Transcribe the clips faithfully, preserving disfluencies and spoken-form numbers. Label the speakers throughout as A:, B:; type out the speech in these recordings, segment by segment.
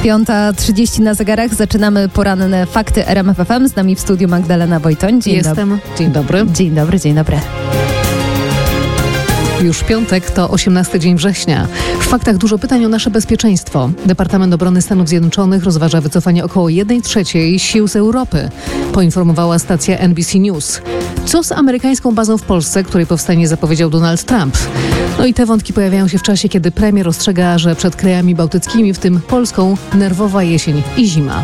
A: Piąta trzydzieści na zegarach. Zaczynamy poranne fakty R M F F M. Z nami w studiu Magdalena Wojtoń. Dzień
B: Jestem.
A: Dob-
B: Dzień dobry.
A: Dzień dobry, dzień dobry.
B: Już piątek to osiemnasty dzień września. W faktach dużo pytań o nasze bezpieczeństwo. Departament Obrony Stanów Zjednoczonych rozważa wycofanie około jednej trzeciej sił z Europy, poinformowała stacja N B C News. Co z amerykańską bazą w Polsce, której powstanie zapowiedział Donald Trump? No i te wątki pojawiają się w czasie, kiedy premier ostrzega, że przed krajami bałtyckimi, w tym Polską, nerwowa jesień i zima.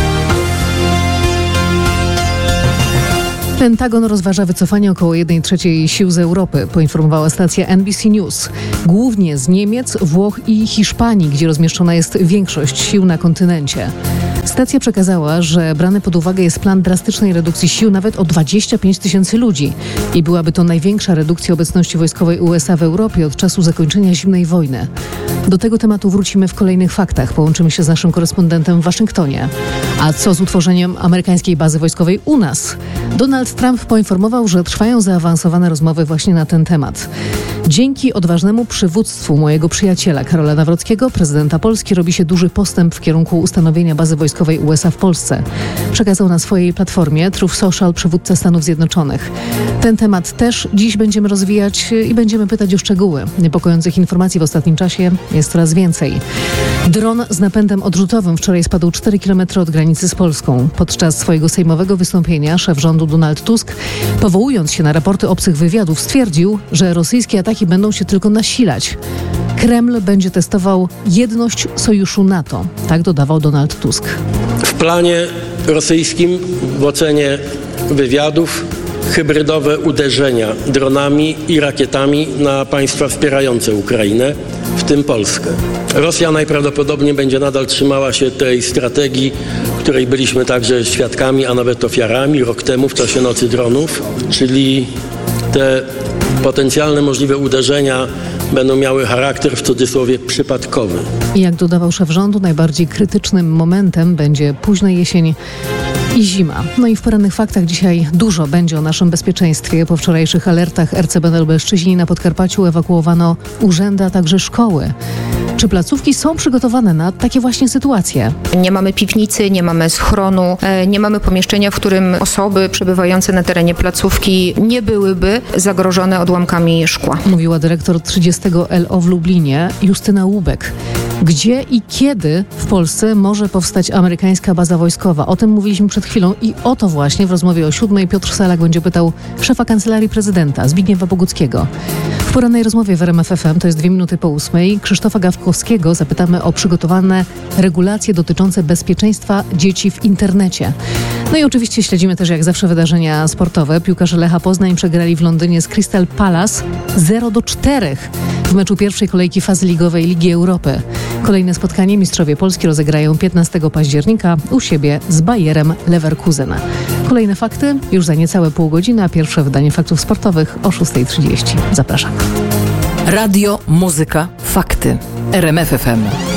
B: Pentagon rozważa wycofanie około jednej trzeciej sił z Europy, poinformowała stacja N B C News. Głównie z Niemiec, Włoch i Hiszpanii, gdzie rozmieszczona jest większość sił na kontynencie. Stacja przekazała, że brany pod uwagę jest plan drastycznej redukcji sił nawet o dwadzieścia pięć tysięcy ludzi i byłaby to największa redukcja obecności wojskowej U S A w Europie od czasu zakończenia zimnej wojny. Do tego tematu wrócimy w kolejnych faktach. Połączymy się z naszym korespondentem w Waszyngtonie. A co z utworzeniem amerykańskiej bazy wojskowej u nas? Donald Trump poinformował, że trwają zaawansowane rozmowy właśnie na ten temat. Dzięki odważnemu przywództwu mojego przyjaciela Karola Nawrockiego, prezydenta Polski, robi się duży postęp w kierunku ustanowienia bazy wojskowej U S A w Polsce. Przekazał na swojej platformie Truth Social przywódca Stanów Zjednoczonych. Ten temat też dziś będziemy rozwijać i będziemy pytać o szczegóły. Niepokojących informacji w ostatnim czasie jest coraz więcej. Dron z napędem odrzutowym wczoraj spadł cztery kilometry od granicy z Polską. Podczas swojego sejmowego wystąpienia szef rządu Donald Tusk, powołując się na raporty obcych wywiadów, stwierdził, że rosyjskie ataki będą się tylko nasilać. Kreml będzie testował jedność sojuszu NATO. Tak dodawał Donald Tusk.
C: W planie rosyjskim, w ocenie wywiadów, hybrydowe uderzenia dronami i rakietami na państwa wspierające Ukrainę, w tym Polskę. Rosja najprawdopodobniej będzie nadal trzymała się tej strategii, której byliśmy także świadkami, a nawet ofiarami rok temu w czasie Nocy Dronów, czyli te potencjalne możliwe uderzenia będą miały charakter w cudzysłowie przypadkowy.
B: I jak dodawał szef rządu, najbardziej krytycznym momentem będzie późna jesień i zima. No i w porannych faktach dzisiaj dużo będzie o naszym bezpieczeństwie. Po wczorajszych alertach R C B na Lubelszczyźnie na Podkarpaciu ewakuowano urzędy, a także szkoły. Czy placówki są przygotowane na takie właśnie sytuacje?
D: Nie mamy piwnicy, nie mamy schronu, nie mamy pomieszczenia, w którym osoby przebywające na terenie placówki nie byłyby zagrożone odłamkami szkła.
B: Mówiła dyrektor trzydziestego L O w Lublinie Justyna Łubek. Gdzie i kiedy w Polsce może powstać amerykańska baza wojskowa? O tym mówiliśmy przed chwilą i o to właśnie w rozmowie o siódmej Piotr Salak będzie pytał szefa Kancelarii Prezydenta Zbigniewa Boguckiego. W porannej rozmowie w R M F F M, to jest dwie minuty po ósmej, Krzysztofa Gawkowskiego zapytamy o przygotowane regulacje dotyczące bezpieczeństwa dzieci w internecie. No i oczywiście śledzimy też jak zawsze wydarzenia sportowe. Piłkarze Lecha Poznań przegrali w Londynie z Crystal Palace zero do czterech w meczu pierwszej kolejki fazy ligowej Ligi Europy. Kolejne spotkanie mistrzowie Polski rozegrają piętnastego października u siebie z Bayerem Leverkusen. Kolejne fakty już za niecałe pół godziny, a pierwsze wydanie faktów sportowych o szósta trzydzieści. Zapraszam.
E: Radio, muzyka, fakty. R M F F M.